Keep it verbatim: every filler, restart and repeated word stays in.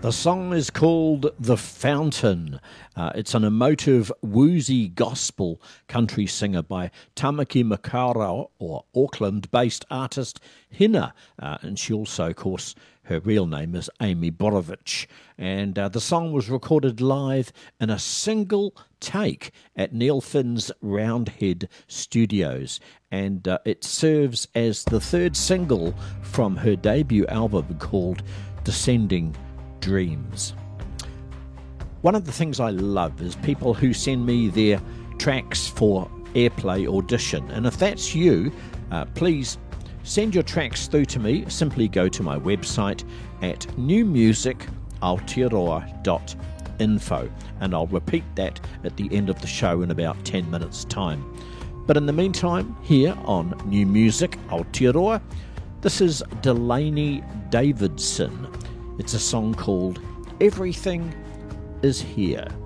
The song is called The Fountain. Uh, it's an emotive, woozy gospel country singer by Tamaki Makaurau, or Auckland-based artist Hina. Uh, and she also, of course, her real name is Amy Borovich. And uh, the song was recorded live in a single take at Neil Finn's Roundhead Studios. And uh, it serves as the third single from her debut album called Descending Dreams. One of the things I love is people who send me their tracks for Airplay audition, and if that's you, uh, please send your tracks through to me. Simply go to my website at new music aotearoa dot info, and I'll repeat that at the end of the show in about ten minutes time. But in the meantime, here on New Music Aotearoa, this is Delaney Davidson. It's a song called Everything Is Here.